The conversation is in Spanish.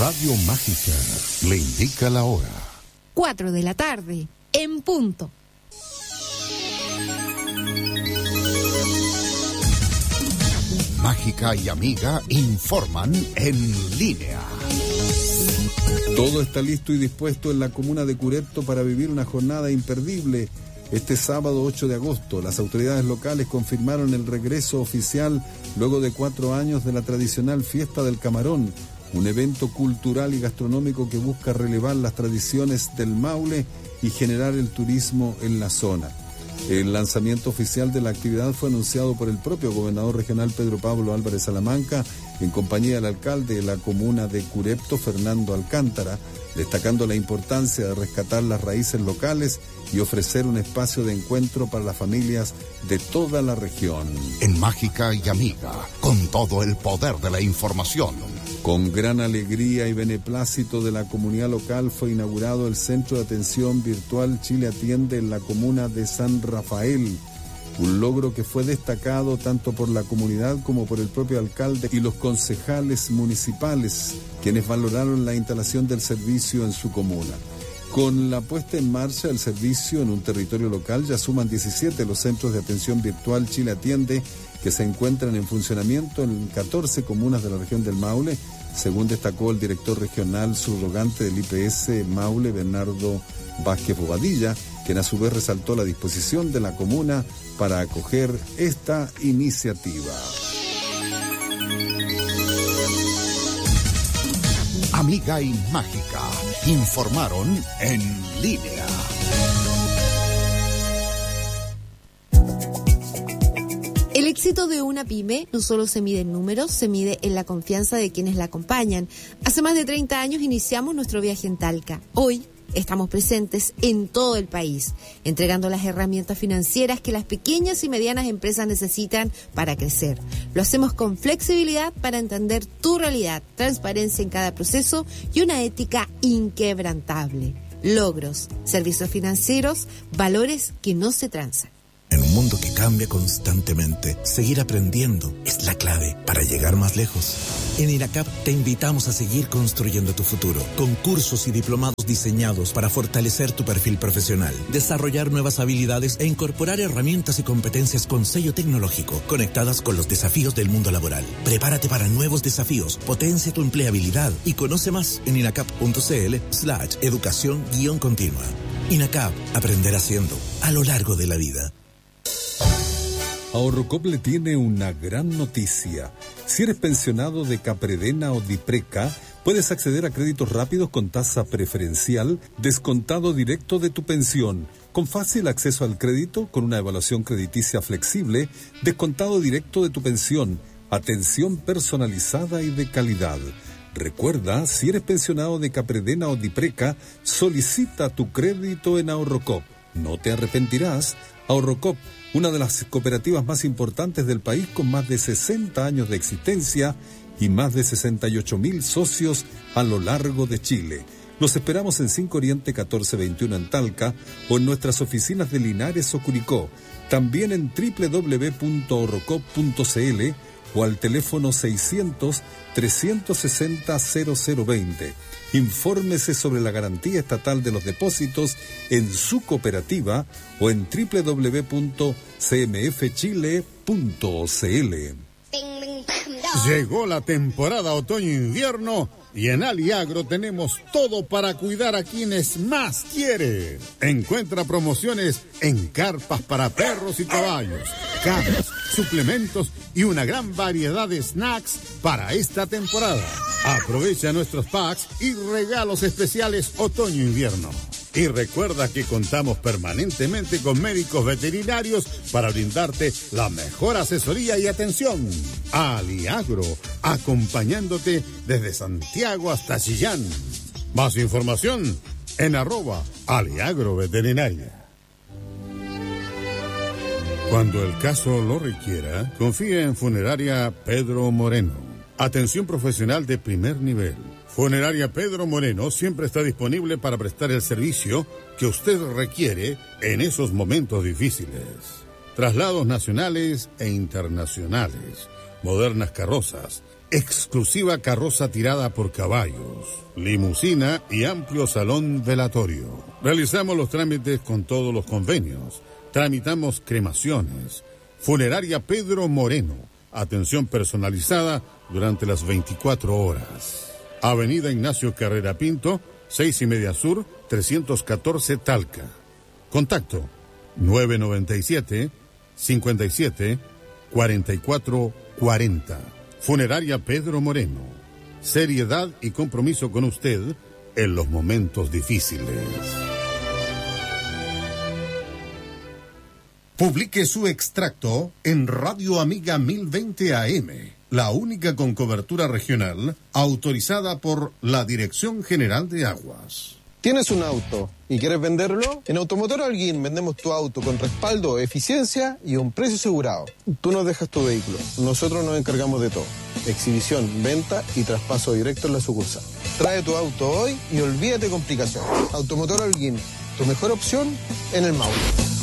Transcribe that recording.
Radio Mágica le indica la hora. 4 de la tarde, en punto. Mágica y Amiga informan en línea. Todo está listo y dispuesto en la comuna de Curepto para vivir una jornada imperdible. Este sábado 8 de agosto, las autoridades locales confirmaron el regreso oficial luego de 4 años de la tradicional Fiesta del Camarón, un evento cultural y gastronómico que busca relevar las tradiciones del Maule y generar el turismo en la zona. El lanzamiento oficial de la actividad fue anunciado por el propio gobernador regional Pedro Pablo Álvarez Salamanca, en compañía del alcalde de la comuna de Curepto, Fernando Alcántara, destacando la importancia de rescatar las raíces locales y ofrecer un espacio de encuentro para las familias de toda la región. En Mágica y Amiga, con todo el poder de la información. Con gran alegría y beneplácito de la comunidad local fue inaugurado el Centro de Atención Virtual Chile Atiende en la comuna de San Rafael, un logro que fue destacado tanto por la comunidad como por el propio alcalde y los concejales municipales, quienes valoraron la instalación del servicio en su comuna. Con la puesta en marcha del servicio en un territorio local, ya suman 17 los centros de atención virtual Chile Atiende, que se encuentran en funcionamiento en 14 comunas de la región del Maule, según destacó el director regional subrogante del IPS Maule, Bernardo Vázquez Bobadilla, quien a su vez resaltó la disposición de la comuna para acoger esta iniciativa. Amiga y Mágica informaron en línea. El éxito de una pyme no solo se mide en números, se mide en la confianza de quienes la acompañan. Hace más de 30 años iniciamos nuestro viaje en Talca. Hoy estamos presentes en todo el país, entregando las herramientas financieras que las pequeñas y medianas empresas necesitan para crecer. Lo hacemos con flexibilidad para entender tu realidad, transparencia en cada proceso y una ética inquebrantable. Logros, servicios financieros, valores que no se transan. En un mundo que cambia constantemente, seguir aprendiendo es la clave para llegar más lejos. En INACAP te invitamos a seguir construyendo tu futuro, con cursos y diplomados diseñados para fortalecer tu perfil profesional, desarrollar nuevas habilidades e incorporar herramientas y competencias con sello tecnológico, conectadas con los desafíos del mundo laboral. Prepárate para nuevos desafíos, potencia tu empleabilidad y conoce más en inacap.cl/educación-continua. INACAP, aprender haciendo, a lo largo de la vida. Ahorrocop le tiene una gran noticia. Si eres pensionado de Capredena o Dipreca, puedes acceder a créditos rápidos con tasa preferencial, descontado directo de tu pensión, con fácil acceso al crédito, con una evaluación crediticia flexible, descontado directo de tu pensión, atención personalizada y de calidad. Recuerda, si eres pensionado de Capredena o Dipreca, solicita tu crédito en Ahorrocop. No te arrepentirás. Ahorrocop, una de las cooperativas más importantes del país, con más de 60 años de existencia y más de 68,000 socios a lo largo de Chile. Los esperamos en 5 Oriente 1421 en Talca o en nuestras oficinas de Linares o Curicó. También en www.ahorrocop.cl o al teléfono 600-360-0020. Infórmese sobre la garantía estatal de los depósitos en su cooperativa o en www.cmfchile.cl. Llegó la temporada otoño-invierno y en Aliagro tenemos todo para cuidar a quienes más quiere. Encuentra promociones en carpas para perros y caballos, camas, suplementos y una gran variedad de snacks para esta temporada. Aprovecha nuestros packs y regalos especiales otoño-invierno. Y recuerda que contamos permanentemente con médicos veterinarios para brindarte la mejor asesoría y atención. Aliagro, acompañándote desde Santiago hasta Chillán. Más información en @aliagroveterinaria. Cuando el caso lo requiera, confía en Funeraria Pedro Moreno. Atención profesional de primer nivel. Funeraria Pedro Moreno siempre está disponible para prestar el servicio que usted requiere en esos momentos difíciles. Traslados nacionales e internacionales, modernas carrozas, exclusiva carroza tirada por caballos, limusina y amplio salón velatorio. Realizamos los trámites con todos los convenios. Tramitamos cremaciones. Funeraria Pedro Moreno. Atención personalizada durante las 24 horas. Avenida Ignacio Carrera Pinto, 6:30 Sur, 314 Talca. Contacto 997-57-4440. Funeraria Pedro Moreno. Seriedad y compromiso con usted en los momentos difíciles. Publique su extracto en Radio Amiga 1020 AM, la única con cobertura regional autorizada por la Dirección General de Aguas. ¿Tienes un auto y quieres venderlo? En Automotor Holguín vendemos tu auto con respaldo, eficiencia y un precio asegurado. Tú nos dejas tu vehículo, nosotros nos encargamos de todo. Exhibición, venta y traspaso directo en la sucursal. Trae tu auto hoy y olvídate complicaciones. Automotor Holguín, tu mejor opción en el Maule.